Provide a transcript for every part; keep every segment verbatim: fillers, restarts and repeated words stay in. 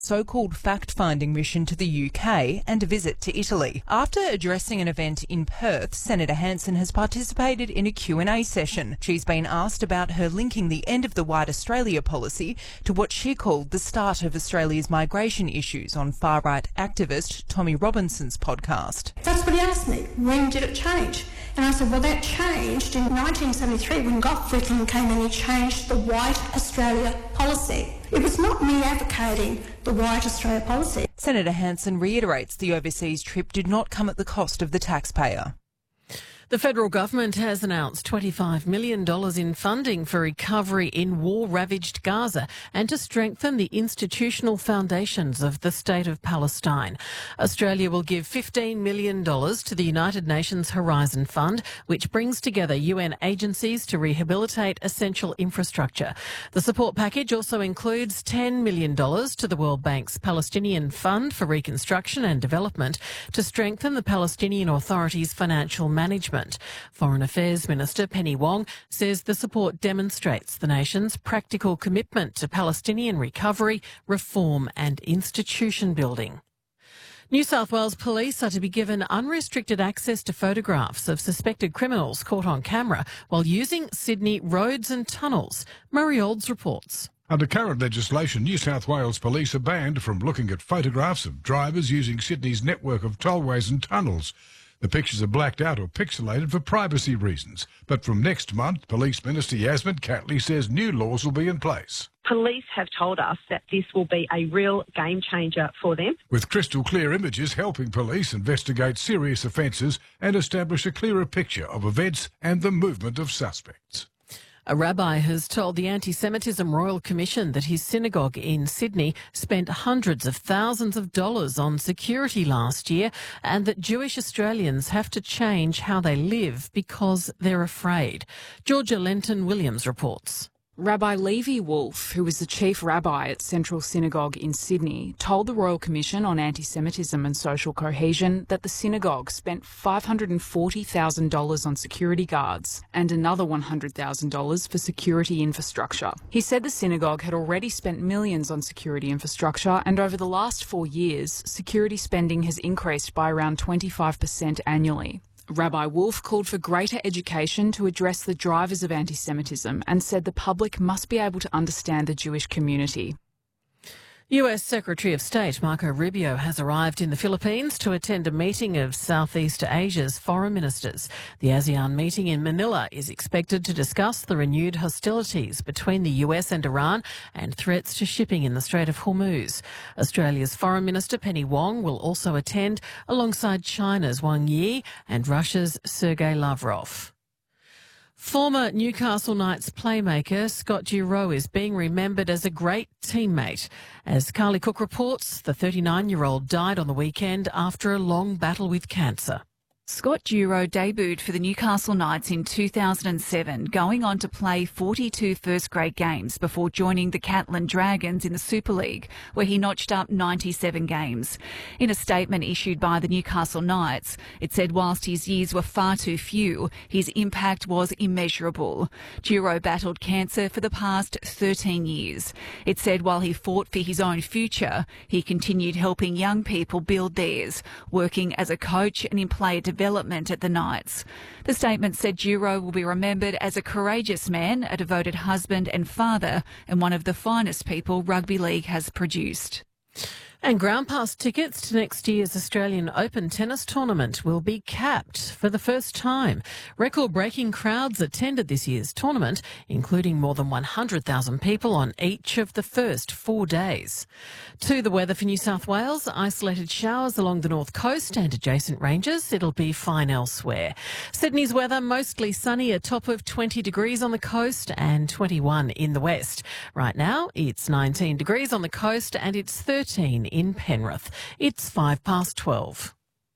so-called fact-finding mission to the U K and a visit to Italy. After addressing an event in Perth, Senator Hanson has participated in a Q and A session. She's been asked about her linking the end of the White Australia policy to what she called the start of Australia's migration issues on far-right activist Tommy Robinson's podcast. That's what he asked me. When did it change? And I said, well, that changed in nineteen seventy-three when Gough Whitlam came and he changed the White Australia policy. It was not me advocating the White Australia policy. Senator Hanson reiterates the overseas trip did not come at the cost of the taxpayer. The federal government has announced twenty-five million dollars in funding for recovery in war-ravaged Gaza and to strengthen the institutional foundations of the State of Palestine. Australia will give fifteen million dollars to the United Nations Horizon Fund, which brings together U N agencies to rehabilitate essential infrastructure. The support package also includes ten million dollars to the World Bank's Palestinian Fund for Reconstruction and Development to strengthen the Palestinian Authority's financial management. Foreign Affairs Minister Penny Wong says the support demonstrates the nation's practical commitment to Palestinian recovery, reform and institution building. New South Wales Police are to be given unrestricted access to photographs of suspected criminals caught on camera while using Sydney roads and tunnels. Murray Olds reports. Under current legislation, New South Wales Police are banned from looking at photographs of drivers using Sydney's network of tollways and tunnels. The pictures are blacked out or pixelated for privacy reasons. But from next month, Police Minister Yasmin Catley says new laws will be in place. Police have told us that this will be a real game changer for them. With crystal clear images helping police investigate serious offences and establish a clearer picture of events and the movement of suspects. A rabbi has told the Anti-Semitism Royal Commission that his synagogue in Sydney spent hundreds of thousands of dollars on security last year and that Jewish Australians have to change how they live because they're afraid. Georgia Lenton-Williams reports. Rabbi Levi Wolf, who was the chief rabbi at Central Synagogue in Sydney, told the Royal Commission on Anti-Semitism and Social Cohesion that the synagogue spent five hundred forty thousand dollars on security guards and another one hundred thousand dollars for security infrastructure. He said the synagogue had already spent millions on security infrastructure, and over the last four years, security spending has increased by around twenty-five percent annually. Rabbi Wolf called for greater education to address the drivers of anti-Semitism and said the public must be able to understand the Jewish community. U S Secretary of State Marco Rubio has arrived in the Philippines to attend a meeting of Southeast Asia's foreign ministers. The ASEAN meeting in Manila is expected to discuss the renewed hostilities between the U S and Iran and threats to shipping in the Strait of Hormuz. Australia's Foreign Minister Penny Wong will also attend alongside China's Wang Yi and Russia's Sergei Lavrov. Former Newcastle Knights playmaker Scott Giroux is being remembered as a great teammate. As Carly Cook reports, the thirty-nine-year-old died on the weekend after a long battle with cancer. Scott Giroux debuted for the Newcastle Knights in two thousand seven, going on to play forty-two first-grade games before joining the Catlin Dragons in the Super League, where he notched up ninety-seven games. In a statement issued by the Newcastle Knights, it said whilst his years were far too few, his impact was immeasurable. Giroux battled cancer for the past thirteen years. It said while he fought for his own future, he continued helping young people build theirs, working as a coach and in player development development at the Knights. The statement said Giroux will be remembered as a courageous man, a devoted husband and father, and one of the finest people rugby league has produced. And ground pass tickets to next year's Australian Open tennis tournament will be capped for the first time. Record-breaking crowds attended this year's tournament, including more than one hundred thousand people on each of the first four days. To the weather for New South Wales, isolated showers along the north coast and adjacent ranges. It'll be fine elsewhere. Sydney's weather, mostly sunny, a top of twenty degrees on the coast and twenty-one in the west. Right now, it's nineteen degrees on the coast and it's thirteen in Penrith. It's five past twelve.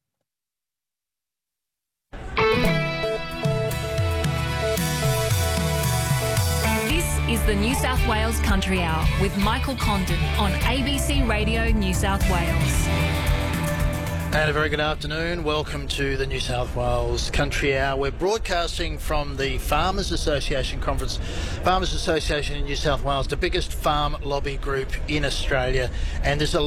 This is the New South Wales Country Hour with Michael Condon on A B C Radio New South Wales. And a very good afternoon. Welcome to the New South Wales Country Hour. We're broadcasting from the Farmers Association Conference. Farmers Association in New South Wales, the biggest farm lobby group in Australia, and there's a